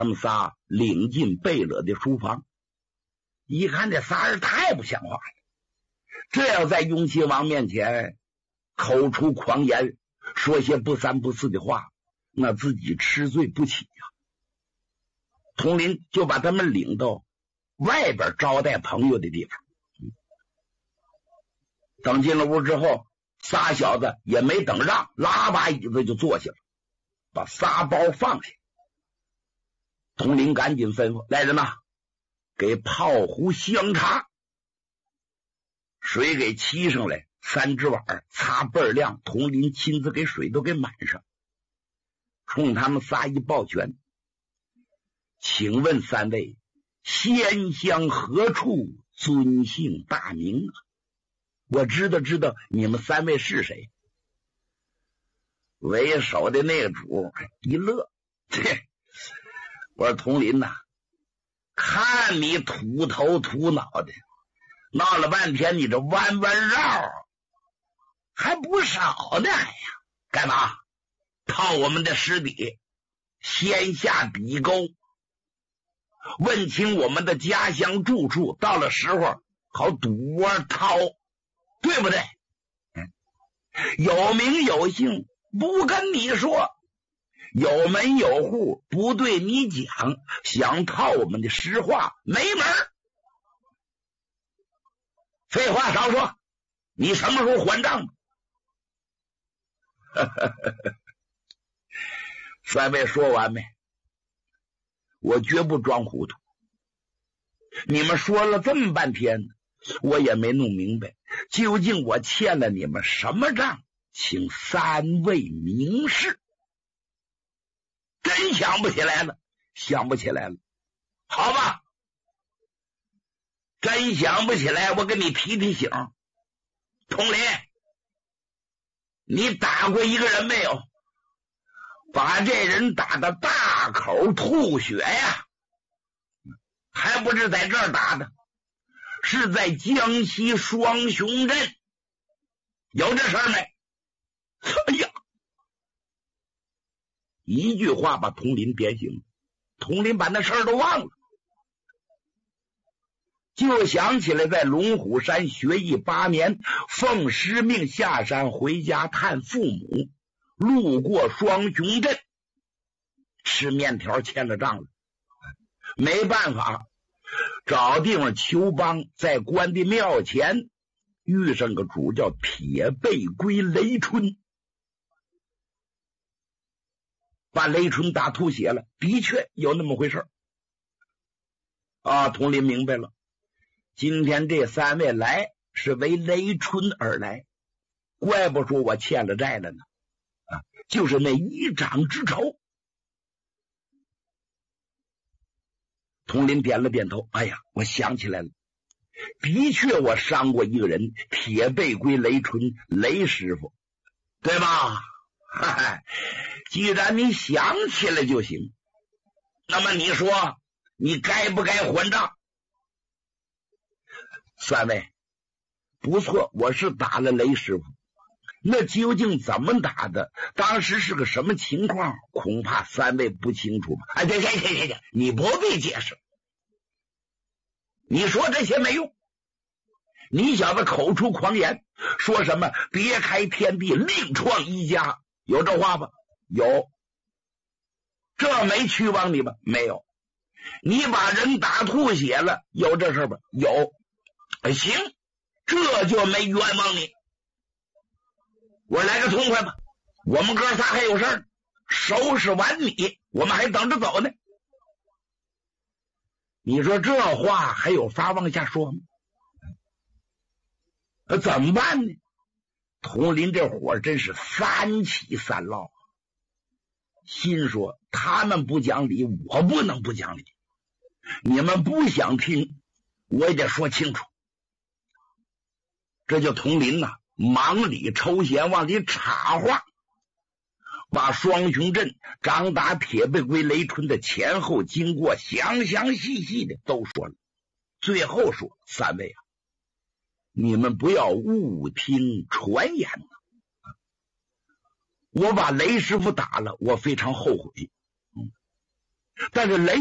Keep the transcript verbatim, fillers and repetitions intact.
他们仨领进贝勒的书房，一看这仨人太不像话了，这要在雍亲王面前口出狂言，说些不三不四的话，那自己吃罪不起呀、啊。统领就把他们领到外边招待朋友的地方。等进了屋之后，仨小子也没等让，拉把椅子就坐下了，把仨包放下。统领赶紧吩咐来人呐，给泡壶香茶，水给沏上来，三只碗擦倍亮，统领亲自给水都给满上，冲他们仨一抱拳，请问三位仙乡何处，尊姓大名啊？我知道知道你们三位是谁。为首的那个主一乐，嘿，我说统领呐、啊，看你土头土脑的，闹了半天你这弯弯绕还不少呢，哎呀，干嘛套我们的尸底，先下笔钩，问清我们的家乡住处，到了时候好赌窝掏，对不对？嗯，有名有姓不跟你说，有门有户不对你讲，想套我们的实话没门。废话少说，你什么时候还账？三位说完没？我绝不装糊涂。你们说了这么半天，我也没弄明白，究竟我欠了你们什么账？请三位明示。真想不起来了，想不起来了。好吧，真想不起来，我给你提提醒。统领，你打过一个人没有？把这人打得大口吐血呀！还不是在这儿打的，是在江西双雄镇，有这事儿没？哎呀，一句话把统领点醒了，统领把那事儿都忘了，就想起来在龙虎山学艺八年，奉师命下山回家探父母，路过双雄镇，吃面条欠了账了，没办法，找地方求帮，在关帝庙前遇上个主叫铁背龟雷春，把雷春打吐血了，的确有那么回事啊。统领明白了，今天这三位来是为雷春而来，怪不说我欠了债了呢，啊，就是那一掌之仇。统领点了点头，哎呀，我想起来了，的确我伤过一个人，铁背龟雷春，雷师傅，对吧？哈哈，既然你想起来就行，那么你说你该不该还账？三位，不错，我是打了雷师傅，那究竟怎么打的，当时是个什么情况，恐怕三位不清楚吧？哎，行行行行，你不必解释，你说这些没用。你小子口出狂言，说什么别开天地，另创一家，有这话吧？有。这没屈枉你吧？没有。你把人打吐血了，有这事吧？有。行，这就没冤枉你。我来个痛快吧，我们哥仨还有事儿，收拾完你，我们还等着走呢。你说这话还有法往下说吗？呃，怎么办呢？统领这火真是三起三落，心说他们不讲理，我不能不讲理。你们不想听，我也得说清楚。这就统领呐、啊，忙里抽闲往里插话，把双雄镇张达铁背龟雷春的前后经过详详细细的都说了。最后说，三位啊，你们不要误听传言啊！我把雷师傅打了，我非常后悔。嗯， 但是雷